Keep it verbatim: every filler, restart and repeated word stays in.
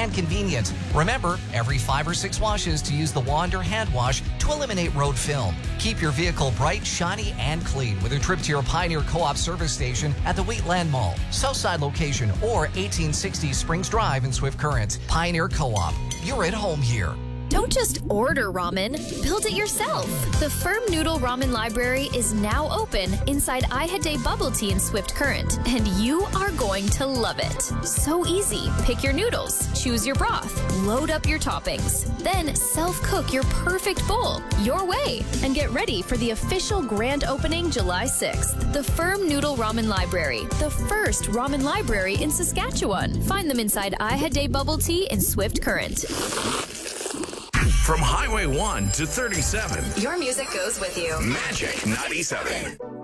and convenient. Remember, every five or six washes to use the wand or hand wash to eliminate road film. Keep your vehicle bright, shiny, and clean with a trip to your Pioneer Co-op service station at the Wheatland Mall, Southside location, or eighteen sixty Springs Drive in Swift Current. Pioneer Co-op. You're at home here. Don't just order ramen, build it yourself. The Firm Noodle Ramen Library is now open inside iHaday Bubble Tea in Swift Current, and you are going to love it. So easy. Pick your noodles, choose your broth, load up your toppings, then self-cook your perfect bowl your way, and get ready for the official grand opening July sixth. The Firm Noodle Ramen Library, the first ramen library in Saskatchewan. Find them inside iHaday Bubble Tea in Swift Current. From Highway one to thirty-seven. Your music goes with you. Magic ninety-seven.